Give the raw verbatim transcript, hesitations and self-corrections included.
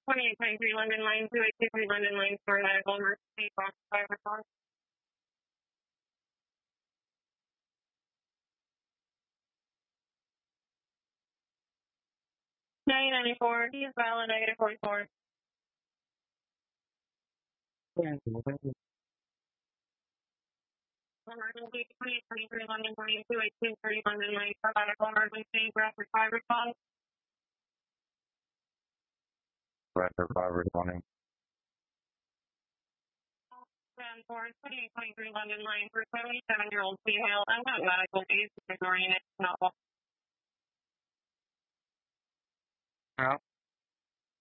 twenty-eight twenty-three London Line, two eight two three London Line for medical emergency, box five response. nine ninety-four, he is valid, negative forty-four. Emergency, twenty-eight twenty-three London Line, two eight two three London Line for medical emergency, Bradford five response. Bradford five responding. ten four, twenty-eight twenty-three London Line for seventy-seven-year-old female, I'm not medical needs, ignoring it, not